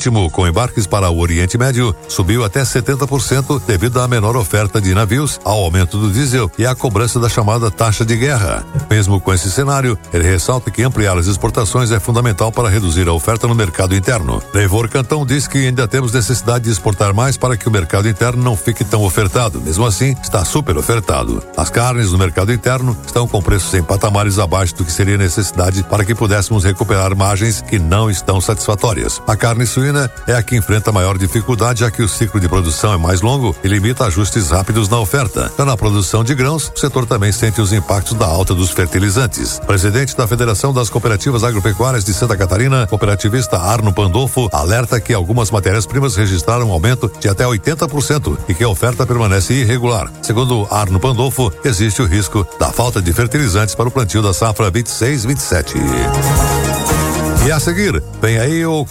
marítimo com embarques para o Oriente Médio subiu até 70% devido à menor oferta de navios, ao aumento do diesel e à cobrança da chamada taxa de guerra. Mesmo com esse cenário, ele ressalta que ampliar as exportações é fundamental para reduzir a oferta no mercado interno. Leivor Cantão diz que ainda temos necessidade de exportar mais para que o mercado interno não fique tão ofertado. Mesmo assim, está super ofertado. As carnes no mercado interno estão com preços em patamares abaixo do que seria necessidade para que pudéssemos recuperar margens que não estão satisfatórias. A carne suína é a que enfrenta maior dificuldade, já que o ciclo de produção é mais longo e limita ajustes rápidos na oferta. Já na produção de grãos, o setor também sente os impactos da alta dos fertilizantes. Presidente da Federação das Cooperativas Agropecuárias de Santa Catarina, cooperativista Arno Pandolfo, alerta que algumas matérias-primas registraram um aumento de até 80% e que a oferta permanece irregular. Segundo Arno Pandolfo, existe o risco da falta de fertilizantes para o plantio da safra 26-27. E a seguir, vem aí o